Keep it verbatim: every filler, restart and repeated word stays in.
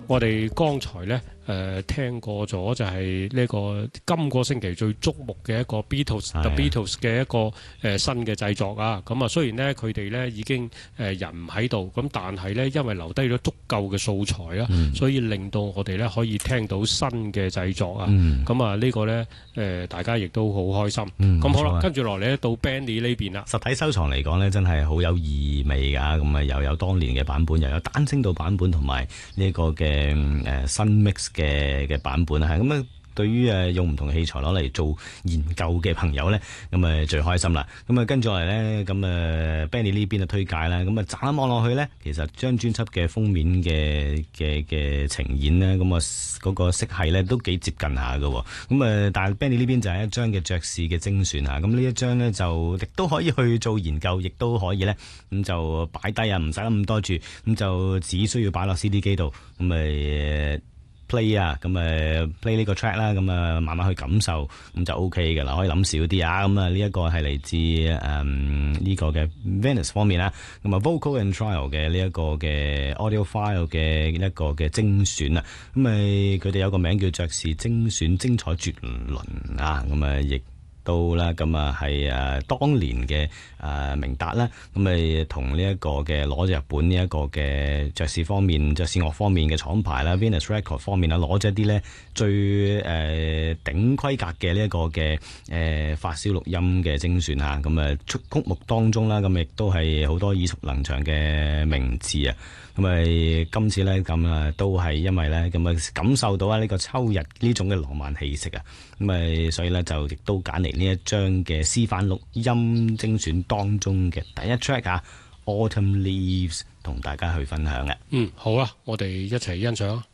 我哋剛才咧誒、呃、聽過咗就係呢個今個星期最矚目嘅一個 Beatles，The Beatles 嘅一個誒、呃、新嘅製作啊。咁啊，雖然咧佢哋咧已經誒、呃、人唔喺度，咁但係咧因為留低咗足夠嘅素材啊，嗯、所以令到我哋咧可以聽到新嘅製作啊。咁、嗯、啊、這個、呢個咧誒大家亦都好開心。咁、嗯、好啦，跟住落嚟咧到 Benny 呢邊啦。 實體收藏嚟講咧，真係好有意味㗎。咁啊又有當年嘅版本，又有單聲道版本，同埋呢個嘅。嘅誒新 mix 嘅嘅版本啊，咁啊對於誒用唔同器材攞嚟做研究嘅朋友咧，咁啊最開心啦。咁啊跟住落嚟咧，咁啊 Benny 呢邊嘅推介啦，咁啊乍一望落去咧，其實張專輯嘅封面嘅嘅嘅呈現咧，咁啊嗰個色系咧都幾接近下㗎。咁啊但係 Benny 呢邊就係一張嘅爵士嘅精選啊，咁呢一張咧就亦都可以去做研究，亦都可以咧咁就擺低啊，唔使咁多住，咁就只需要擺落 C D 機度，咁咪 play 啊，咁誒 play 呢個 track 啦，咁啊慢慢去感受，咁就 OK 嘅啦，可以諗少啲啊。咁啊呢一個係嚟自誒呢個嘅 Venice 方面啦，咁啊 Vocal and Trial 嘅呢一個嘅 audio file 嘅一個嘅精選啊，咁誒佢哋有個名叫爵士精選精彩絕倫啊，咁啊亦到啦，咁啊係誒當年嘅誒明達啦，咁咪同呢一個嘅攞咗日本呢一個嘅爵士方面、爵士樂方面嘅廠牌啦 Venus Record 方面啦，攞咗一啲咧最誒、呃、頂規格嘅呢一個嘅誒、呃、發燒錄音嘅精選嚇，咁啊出曲目當中啦，咁亦都係好多耳熟能詳嘅名字啊。咁咪今次咧咁啊，都係因為咧咁啊感受到啊呢個秋日呢種嘅浪漫氣息啊，咁咪所以咧就亦都揀嚟呢一張嘅示範錄音精選當中嘅第一 track 啊 Autumn Leaves 同大家去分享嘅。 嗯，好啊，我哋一齊欣賞。